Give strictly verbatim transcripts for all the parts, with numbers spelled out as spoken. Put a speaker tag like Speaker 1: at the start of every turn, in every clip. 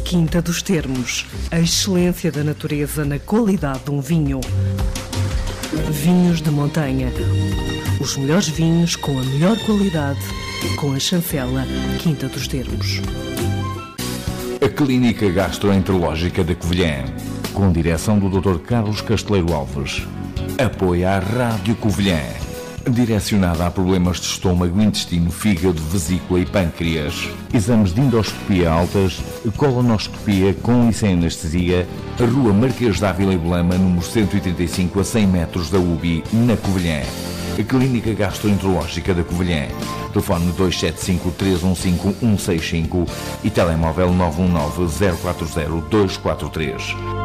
Speaker 1: Quinta dos Termos, a excelência da natureza na qualidade de um vinho. Vinhos de montanha, os melhores vinhos com a melhor qualidade, com a chancela Quinta dos Termos.
Speaker 2: A Clínica Gastroenterológica da Covilhã, com direção do doutor Carlos Casteleiro Alves. Apoia a Rádio Covilhã, direcionada a problemas de estômago, intestino, fígado, vesícula e pâncreas. Exames de endoscopia altas, colonoscopia com e sem anestesia. Rua Marquês de Ávila e Belema, número cento e trinta e cinco, a cem metros da U B I, na Covilhã. A Clínica Gastroenterológica da Covilhã. Telefone dois sete cinco, três um cinco, um seis cinco e telemóvel nove um nove, zero quatro zero, dois quatro três.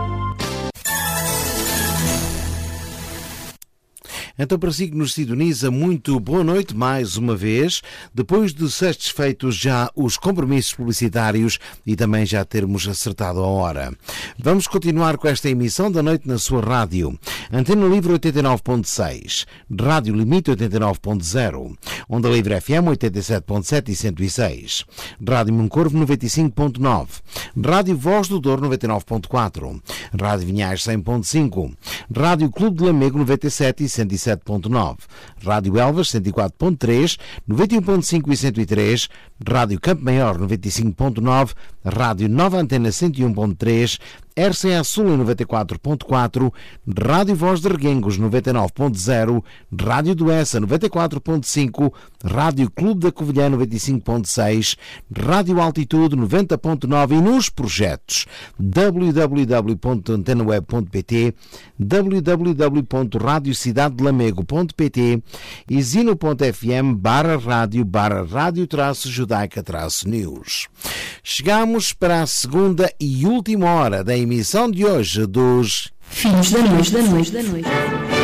Speaker 3: Então, para si que nos sintoniza, muito boa noite mais uma vez. Depois de satisfeitos já os compromissos publicitários e também já termos acertado a hora, vamos continuar com esta emissão da noite na sua rádio. Antena Livre oitenta e nove ponto seis, Rádio Limite oitenta e nove ponto zero, Onda Livre F M oitenta e sete ponto sete e cento e seis, Rádio Moncorvo noventa e cinco ponto nove, Rádio Voz do Douro noventa e nove ponto quatro, Rádio Vinhais cem ponto cinco, Rádio Clube de Lamego noventa e sete e cento e sete ponto nove, Rádio Elvas cento e quatro ponto três, noventa e um ponto cinco e cento e três, Rádio Campo Maior noventa e cinco ponto nove, Rádio Nova Antena cento e um ponto três, R C A Sul em noventa e quatro ponto quatro, Rádio Voz de Reguengos noventa e nove ponto zero, Rádio Doença noventa e quatro ponto cinco, Rádio Clube da Covilhã noventa e cinco ponto seis, Rádio Altitude noventa ponto nove e nos projetos w w w ponto antena web ponto p t, w w w ponto radio cidade de lamego ponto p t e zino ponto f m barra rádio barra rádio traço judaica traço news. Chegamos para a segunda e última hora da emissão de hoje dos
Speaker 4: Filhos da Noite da Noite da Noite.